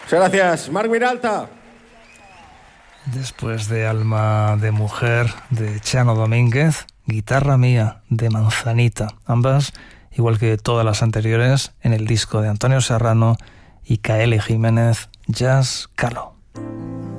Muchas gracias, Marc Miralta. Después de Alma de Mujer, de Chano Domínguez, Guitarra Mía, de Manzanita. Ambas, igual que todas las anteriores, en el disco de Antonio Serrano y Kaeli Jiménez, Jazz Calo.